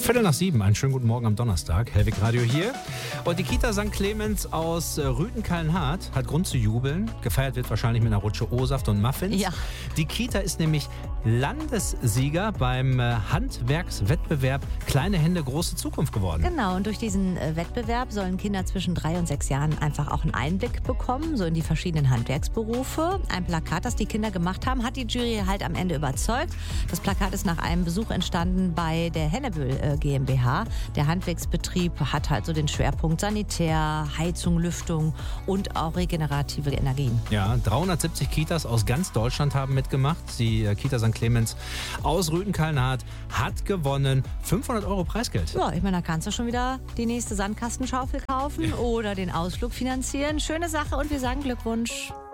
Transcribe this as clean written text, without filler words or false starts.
7:15, einen schönen guten Morgen am Donnerstag. Hellwig Radio hier. Und die Kita St. Clemens aus Rüthen-Kallenhardt hat Grund zu jubeln. Gefeiert wird wahrscheinlich mit einer Rutsche O-Saft und Muffins. Ja. Die Kita ist nämlich Landessieger beim Handwerkswettbewerb Kleine Hände, große Zukunft geworden. Genau, und durch diesen Wettbewerb sollen Kinder zwischen 3 und 6 Jahren einfach auch einen Einblick bekommen, so in die verschiedenen Handwerksberufe. Ein Plakat, das die Kinder gemacht haben, hat die Jury halt am Ende überzeugt. Das Plakat ist nach einem Besuch entstanden bei der Hennebühl GmbH. Der Handwerksbetrieb hat halt so den Schwerpunkt Sanitär, Heizung, Lüftung und auch regenerative Energien. Ja, 370 Kitas aus ganz Deutschland haben mitgemacht. Die Kita St. Clemens aus Rüthen-Kallenhardt hat gewonnen. 500 € Preisgeld. Ja, ich meine, da kannst du schon wieder die nächste Sandkastenschaufel kaufen oder den Ausflug finanzieren. Schöne Sache und wir sagen Glückwunsch.